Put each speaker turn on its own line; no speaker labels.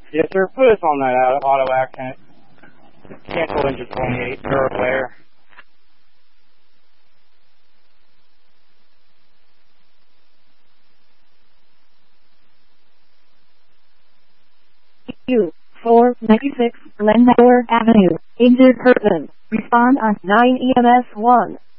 Yes, sir. Put us on that auto accident. Cancel engine 28, thoroughfare.
U-496 Glenmore Avenue. Injured person. Respond on 9 EMS 1.